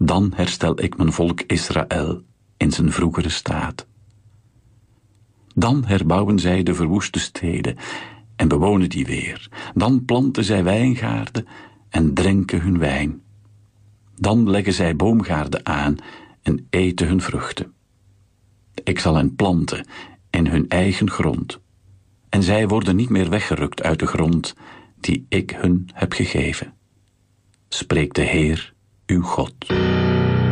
Dan herstel ik mijn volk Israël in zijn vroegere staat. Dan herbouwen zij de verwoeste steden en bewonen die weer. Dan planten zij wijngaarden en drinken hun wijn. Dan leggen zij boomgaarden aan en eten hun vruchten. Ik zal hen planten in hun eigen grond. En zij worden niet meer weggerukt uit de grond die ik hun heb gegeven. Spreekt de Heer, uw God.